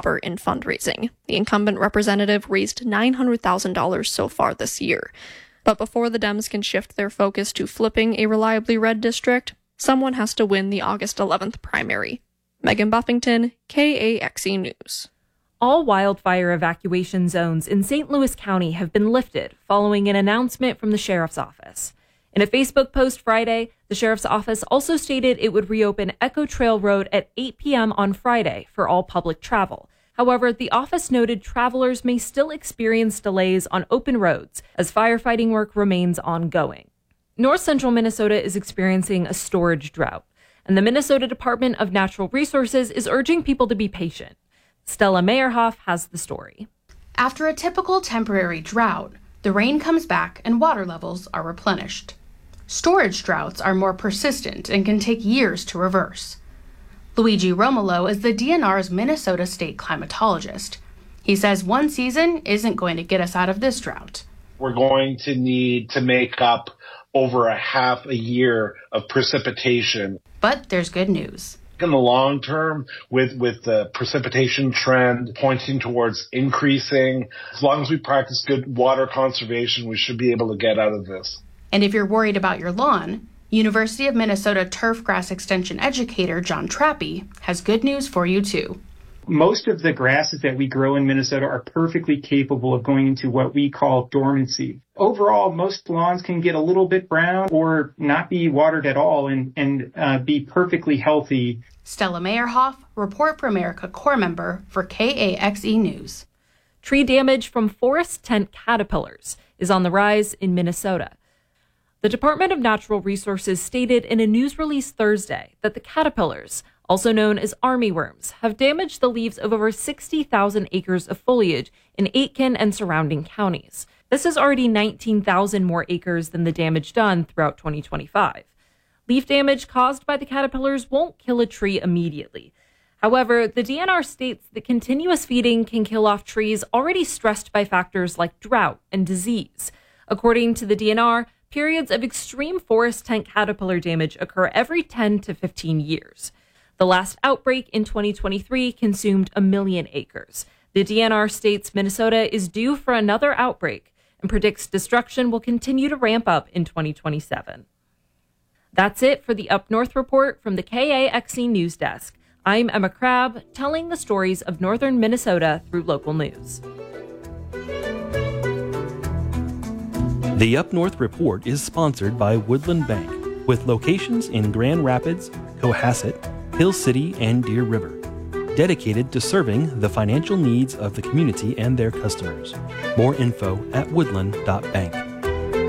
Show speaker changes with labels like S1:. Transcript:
S1: recover in fundraising. The incumbent representative raised $900,000 so far this year. But before the Dems can shift their focus to flipping a reliably red district, someone has to win the August 11th primary. Megan Buffington, KAXE News.
S2: All wildfire evacuation zones in St. Louis County have been lifted following an announcement from the sheriff's office. In a Facebook post Friday, the sheriff's office also stated it would reopen Echo Trail Road at 8 p.m. on Friday for all public travel. However, the office noted travelers may still experience delays on open roads as firefighting work remains ongoing. North central Minnesota is experiencing a storage drought, and the Minnesota Department of Natural Resources is urging people to be patient. Stella Meyerhoff has the story.
S3: After a typical temporary drought, the rain comes back and water levels are replenished. Storage droughts are more persistent and can take years to reverse. Luigi Romolo is the DNR's Minnesota state climatologist. He says one season isn't going to get us out of this drought.
S4: We're going to need to make up over a half a year of precipitation.
S3: But there's good news.
S4: In the long term, with the precipitation trend pointing towards increasing, as long as we practice good water conservation, we should be able to get out of this.
S3: And if you're worried about your lawn, University of Minnesota Turfgrass Extension educator John Trappy has good news for you too.
S5: Most of the grasses that we grow in Minnesota are perfectly capable of going into what we call dormancy. Overall, most lawns can get a little bit brown or not be watered at all and be perfectly healthy.
S3: Stella Meyerhoff, Report for America Corps member for KAXE News.
S2: Tree damage from forest tent caterpillars is on the rise in Minnesota. The Department of Natural Resources stated in a news release Thursday that the caterpillars, also known as armyworms, have damaged the leaves of over 60,000 acres of foliage in Aitkin and surrounding counties. This is already 19,000 more acres than the damage done throughout 2025. Leaf damage caused by the caterpillars won't kill a tree immediately. However, the DNR states that continuous feeding can kill off trees already stressed by factors like drought and disease. According to the DNR, periods of extreme forest tent caterpillar damage occur every 10 to 15 years. The last outbreak in 2023 consumed 1 million acres. The DNR states Minnesota is due for another outbreak and predicts destruction will continue to ramp up in 2027. That's it for the Up North report from the KAXE News Desk. I'm Emma Crabb, telling the stories of northern Minnesota through local news.
S6: The Up North report is sponsored by Woodland Bank, with locations in Grand Rapids, Cohasset, Hill City, and Deer River, dedicated to serving the financial needs of the community and their customers. More info at woodland.bank.